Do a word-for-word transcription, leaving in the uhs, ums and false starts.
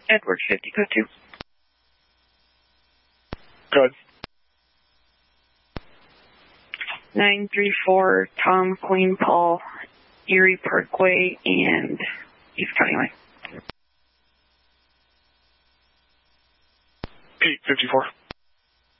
Edward fifty, code two. Good. nine three four Tom Queen Paul, Erie Parkway, and East County Line. eight fifty-four.